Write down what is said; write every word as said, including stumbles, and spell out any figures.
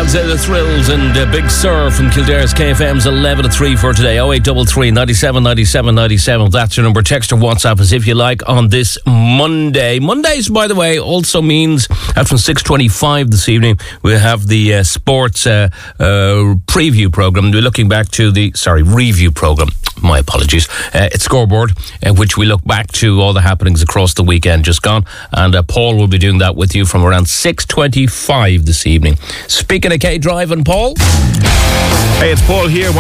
Say the Thrills and uh, Big Sur from Kildare's K F M's eleven to three for today. oh eight three three, nine seven, nine seven, nine seven. That's your number. Text or WhatsApp as if you like on this Monday. Mondays, by the way, also means at from six twenty-five this evening we have the uh, sports uh, uh, preview programme. We're looking back to the, sorry, review programme. My apologies. Uh, it's Scoreboard, in uh, which we look back to all the happenings across the weekend just gone. And uh, Paul will be doing that with you from around six twenty-five this evening. Speaking of K Drive and Paul. Hey, it's Paul here.